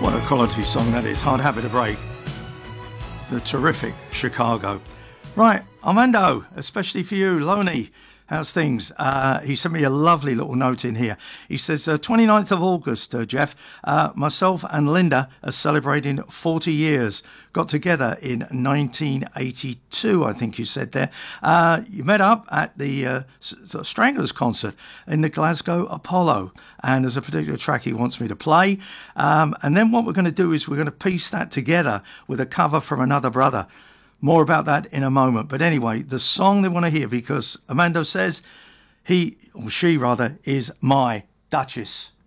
What a quality song that is. Hard Habit to Break. The terrific Chicago. Right, Armando, especially for you, Loney. How's things? He sent me a lovely little note in here. He says, 29th of August, Jeff, myself and Linda are celebrating 40 years. Got together in 1982, I think you said there. You met up at the Stranglers concert in the Glasgow Apollo. And there's a particular track he wants me to play. And then what we're going to do is we're going to piece that together with a cover from another brother. More about that in a moment. But anyway, the song they want to hear, because Armando says he, or she rather, is my Duchess.